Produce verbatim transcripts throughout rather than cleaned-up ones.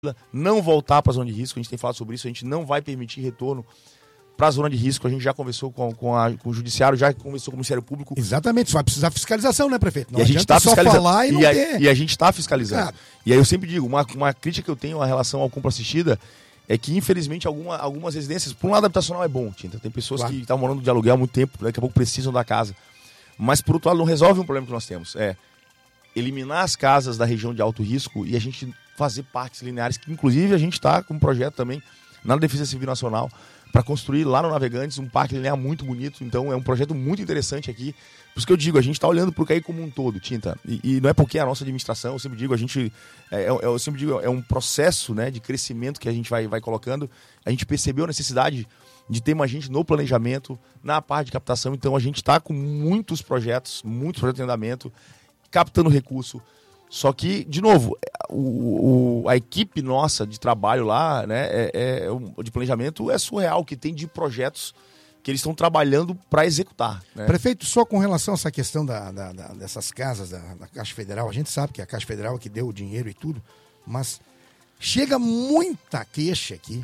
não voltar para a zona de risco, a gente tem falado sobre isso, a gente não vai permitir retorno para a zona de risco, a gente já conversou com, com, a, com o Judiciário, já conversou com o Ministério Público. Exatamente, só vai precisar fiscalização, né, prefeito? Não e a gente está fiscalizando. Falar e, e, a, ter... e a gente está fiscalizando. Claro. E aí eu sempre digo, uma, uma crítica que eu tenho em relação ao compra assistida é que, infelizmente, alguma, algumas residências, por um lado, habitacional é bom, Tinta. Tem pessoas claro. que estão morando de aluguel há muito tempo, daqui a pouco precisam da casa. Mas, por outro lado, não resolve um problema que nós temos. É eliminar as casas da região de alto risco e a gente fazer parques lineares, que inclusive a gente está com um projeto também na Defesa Civil Nacional para construir lá no Navegantes um parque linear muito bonito. Então é um projeto muito interessante aqui. Por isso que eu digo, a gente está olhando para o C A I como um todo, Tinta. E, e não é porque é a nossa administração, eu sempre digo, a gente é, eu sempre digo, é um processo, né, de crescimento que a gente vai, vai colocando. A gente percebeu a necessidade de ter mais gente no planejamento, na parte de captação. Então a gente está com muitos projetos, muitos projetos em andamento, captando recurso. Só que, de novo, o, o, a equipe nossa de trabalho lá, né, é, é, de planejamento, é surreal, que tem de projetos que eles estão trabalhando para executar. Né? Prefeito, só com relação a essa questão da, da, da, dessas casas da, da Caixa Federal, a gente sabe que é a Caixa Federal que deu o dinheiro e tudo, mas chega muita queixa aqui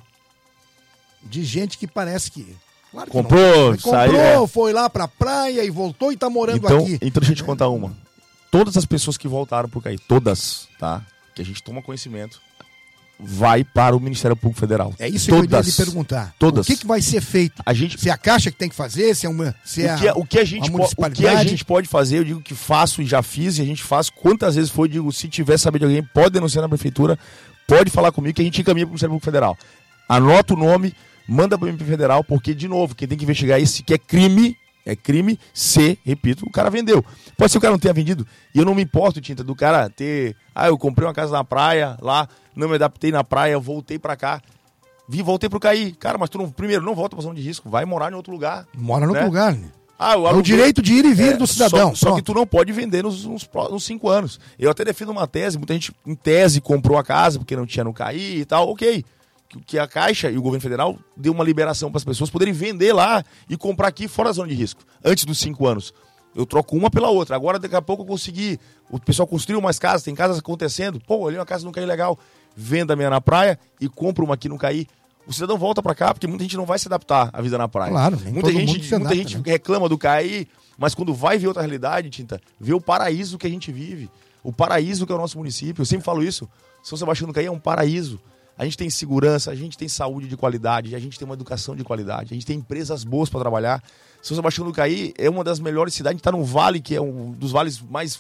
de gente que parece que... Claro que comprou, não, comprou, saiu, é. foi lá para a praia e voltou e está morando então, aqui. Então deixa eu te contar uma. Todas as pessoas que voltaram por cair, todas, tá? Que a gente toma conhecimento, vai para o Ministério Público Federal. É isso todas, que eu ia lhe perguntar. Todas. O que, que vai ser feito? A gente, se é a Caixa que tem que fazer, se é uma, se é o, que, a, o, que a gente po, o que a gente pode fazer, eu digo que faço e já fiz, e a gente faz quantas vezes foi, digo, se tiver saber de alguém, pode denunciar na Prefeitura, pode falar comigo que a gente encaminha para o Ministério Público Federal. Anota o nome, manda para o M P Federal, porque, de novo, quem tem que investigar isso, que é crime... É crime se, repito, o cara vendeu. Pode ser que o cara não tenha vendido. E eu não me importo, Tinta, do cara ter... Ah, eu comprei uma casa na praia, lá, não me adaptei na praia, voltei pra cá. Vi, voltei pro C A I. Cara, mas tu não, primeiro, não volta pra zona de risco. Vai morar em outro lugar. Mora em né? outro lugar, né? Ah, o, é o direito de ir e vir é, do cidadão. Só, só que tu não pode vender nos, nos, nos cinco anos. Eu até defendo uma tese, muita gente em tese comprou a casa porque não tinha no C A I e tal, ok. Que a Caixa e o governo federal deu uma liberação para as pessoas poderem vender lá e comprar aqui fora da zona de risco, antes dos cinco anos. Eu troco uma pela outra. Agora, daqui a pouco, eu consegui. O pessoal construiu umas casas, tem casas acontecendo. Pô, olhei uma casa no C A I legal. Venda a minha na praia e compra uma aqui no C A I. O cidadão volta para cá, porque muita gente não vai se adaptar à vida na praia. Claro, muita gente, muita adapta, gente né? reclama do C A I, mas quando vai ver outra realidade, Tinta, vê o paraíso que a gente vive. O paraíso que é o nosso município. Eu sempre falo isso. São Sebastião do C A I é um paraíso. A gente tem segurança, a gente tem saúde de qualidade, a gente tem uma educação de qualidade, a gente tem empresas boas para trabalhar. São Sebastião do C A I é uma das melhores cidades, a gente está num vale que é um dos vales mais,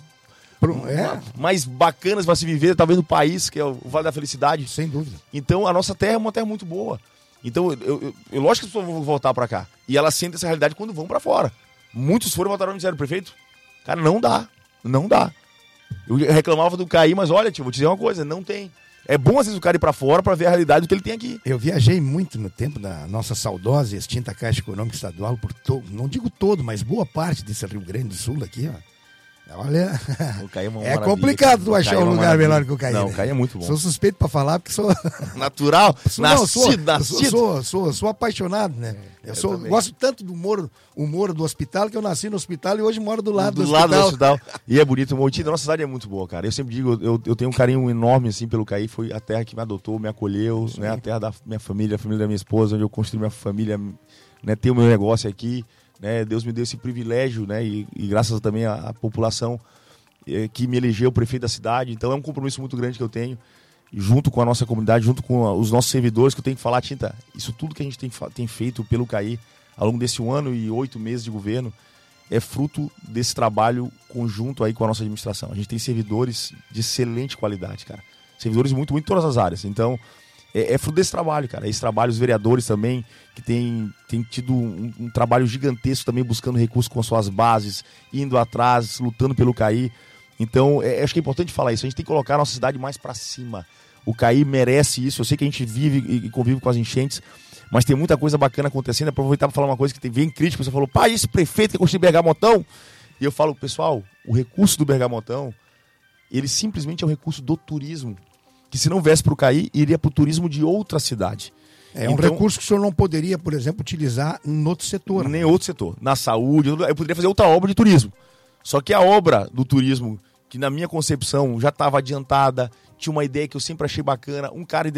é. mais bacanas para se viver, talvez no país, que é o Vale da Felicidade. Sem dúvida. Então a nossa terra é uma terra muito boa. Então, eu, eu, eu, lógico que as pessoas vão voltar para cá. E elas sentem essa realidade quando vão para fora. Muitos foram voltar no Ministério do Prefeito. Cara, não dá. Não dá. Eu reclamava do C A I, mas olha, tio, vou te dizer uma coisa, não tem. É bom, às vezes, o cara ir pra fora pra ver a realidade do que ele tem aqui. Eu viajei muito no tempo da nossa saudosa e extinta Caixa Econômica Estadual, por to... não digo todo, mas boa parte desse Rio Grande do Sul aqui, ó. Olha, o C A I é, uma é complicado tu achar um lugar melhor que o C A I. Não, né? o C A I é muito bom. Sou suspeito pra falar, porque sou... Natural? sou, não, nascido, sou, nascido. Sou, sou, sou, sou apaixonado, né? Eu, eu sou, gosto tanto do humor, humor do hospital, que eu nasci no hospital e hoje moro do lado do, do, do hospital. lado do hospital. E é bonito. O Monte da nossa cidade é muito boa, cara. Eu sempre digo, eu, eu tenho um carinho enorme, assim, pelo C A I. Foi a terra que me adotou, me acolheu, né? A terra da minha família, a família da minha esposa, onde eu construí minha família, né? Tenho meu negócio aqui, né? Deus me deu esse privilégio, né? E, e graças também à, à população que me elegeu prefeito da cidade. Então é um compromisso muito grande que eu tenho, junto com a nossa comunidade, junto com os nossos servidores, que eu tenho que falar, Tinta, isso tudo que a gente tem, tem feito pelo C A I ao longo desse um ano e oito meses de governo é fruto desse trabalho conjunto aí com a nossa administração. A gente tem servidores de excelente qualidade, cara. Servidores muito, muito em todas as áreas. Então, é, é fruto desse trabalho, cara. Esse trabalho, os vereadores também, que tem, tem tido um, um trabalho gigantesco também, buscando recursos com as suas bases, indo atrás, lutando pelo C A I. Então, é, acho que é importante falar isso. A gente tem que colocar a nossa cidade mais para cima. O C A I merece isso. Eu sei que a gente vive e convive com as enchentes, mas tem muita coisa bacana acontecendo. Aproveitar para falar uma coisa que tem bem crítica. Você falou, pai, esse prefeito que construiu Bergamotão. E eu falo, pessoal, o recurso do Bergamotão, ele simplesmente é um recurso do turismo. Que se não viesse para o C A I, iria para o turismo de outra cidade. É então, um recurso que o senhor não poderia, por exemplo, utilizar em outro setor. Nem outro setor. Na saúde, eu poderia fazer outra obra de turismo. Só que a obra do turismo que na minha concepção já estava adiantada, tinha uma ideia que eu sempre achei bacana, um cara